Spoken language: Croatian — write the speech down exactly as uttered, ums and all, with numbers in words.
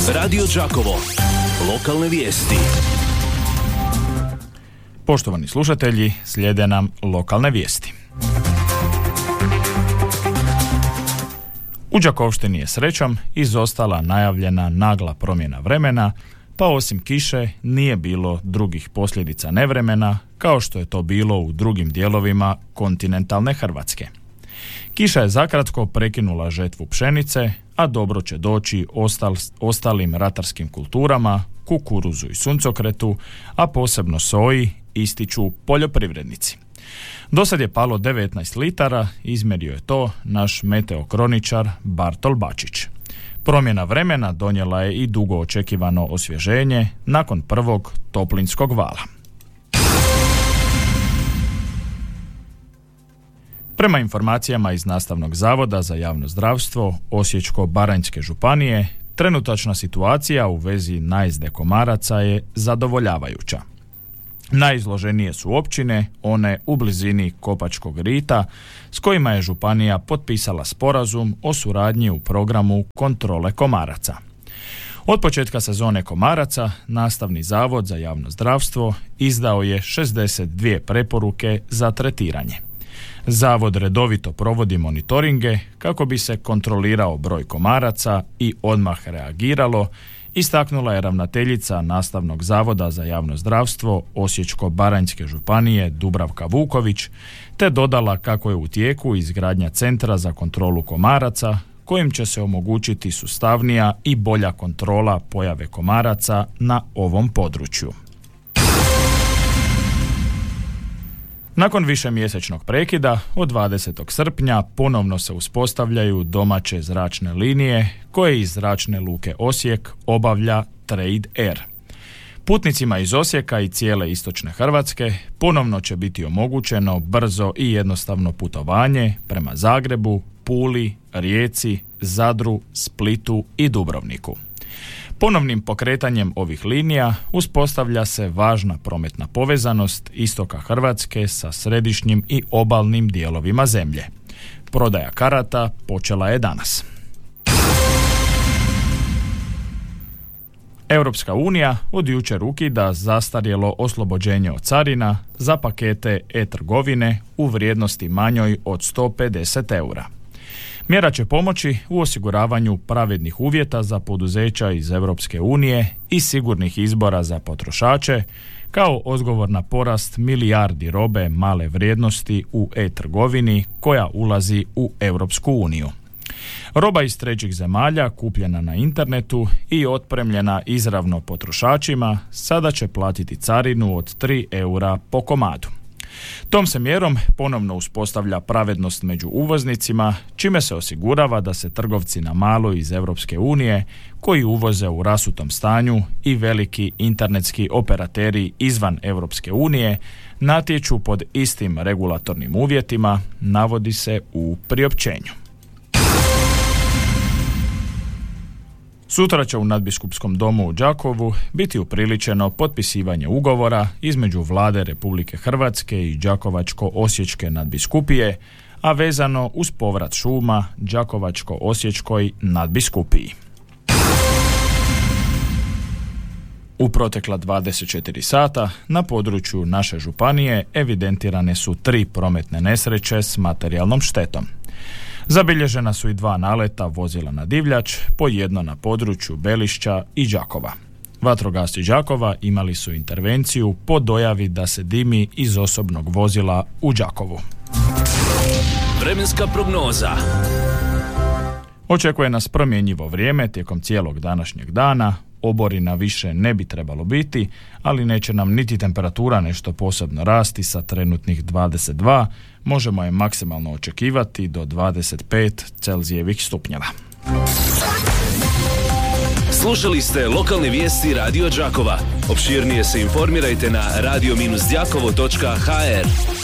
Radio Đakovo. Lokalne vijesti. Poštovani slušatelji, slijede nam lokalne vijesti. U Đakovštini je srećom izostala najavljena nagla promjena vremena, pa osim kiše nije bilo drugih posljedica nevremena, kao što je to bilo u drugim dijelovima kontinentalne Hrvatske. Kiša je zakratko prekinula žetvu pšenice, a dobro će doći ostal, ostalim ratarskim kulturama, kukuruzu i suncokretu, a posebno soji, ističu poljoprivrednici. Dosad je palo devetnaest litara, izmjerio je to naš meteokroničar Bartol Bačić. Promjena vremena donijela je i dugo očekivano osvježenje nakon prvog toplinskog vala. Prema informacijama iz Nastavnog zavoda za javno zdravstvo Osječko-baranjske županije, trenutačna situacija u vezi najezde komaraca je zadovoljavajuća. Najizloženije su općine, one u blizini Kopačkog rita, s kojima je županija potpisala sporazum o suradnji u programu kontrole komaraca. Od početka sezone komaraca, Nastavni zavod za javno zdravstvo izdao je šezdeset dvije preporuke za tretiranje. Zavod redovito provodi monitoringe kako bi se kontrolirao broj komaraca i odmah reagiralo, istaknula je ravnateljica Nastavnog zavoda za javno zdravstvo Osječko-baranjske županije Dubravka Vuković, te dodala kako je u tijeku izgradnja centra za kontrolu komaraca, kojim će se omogućiti sustavnija i bolja kontrola pojave komaraca na ovom području. Nakon višemjesečnog prekida, od dvadesetog srpnja ponovno se uspostavljaju domaće zračne linije koje iz zračne luke Osijek obavlja Trade Air. Putnicima iz Osijeka i cijele istočne Hrvatske ponovno će biti omogućeno brzo i jednostavno putovanje prema Zagrebu, Puli, Rijeci, Zadru, Splitu i Dubrovniku. Ponovnim pokretanjem ovih linija uspostavlja se važna prometna povezanost istoka Hrvatske sa središnjim i obalnim dijelovima zemlje. Prodaja karata počela je danas. Europska unija od jučer ukida zastarjelo oslobođenje od carina za pakete e-trgovine u vrijednosti manjoj od sto pedeset eura. Mjera će pomoći u osiguravanju pravednih uvjeta za poduzeća iz Europske unije i sigurnih izbora za potrošače, kao odgovor na porast milijardi robe male vrijednosti u e-trgovini koja ulazi u Europsku uniju. Roba iz trećih zemalja kupljena na internetu i otpremljena izravno potrošačima sada će platiti carinu od tri eura po komadu. Tom se mjerom ponovno uspostavlja pravednost među uvoznicima, čime se osigurava da se trgovci na malo iz Europske unije, koji uvoze u rasutom stanju, i veliki internetski operateri izvan Europske unije natječu pod istim regulatornim uvjetima, navodi se u priopćenju. Sutra će u Nadbiskupskom domu u Đakovu biti upriličeno potpisivanje ugovora između Vlade Republike Hrvatske i Đakovačko-osječke nadbiskupije, a vezano uz povrat šuma Đakovačko-osječkoj nadbiskupiji. U protekla dvadeset četiri sata na području naše županije evidentirane su tri prometne nesreće s materijalnom štetom. Zabilježena su i dva naleta vozila na divljač, po jedno na području Belišća i Đakova. Vatrogasci Đakova imali su intervenciju po dojavi da se dimi iz osobnog vozila u Đakovu. Vremenska prognoza. Očekuje nas promjenjivo vrijeme tijekom cijelog današnjeg dana. Oborina više ne bi trebalo biti, ali neće nam niti temperatura nešto posebno rasti sa trenutnih dvadeset dva, možemo je maksimalno očekivati do dvadeset pet Celzijevih stupnjeva. Slušali ste lokalne vijesti Radio Đakova. Opširnije se informirajte na radio dash đakovo točka ha er.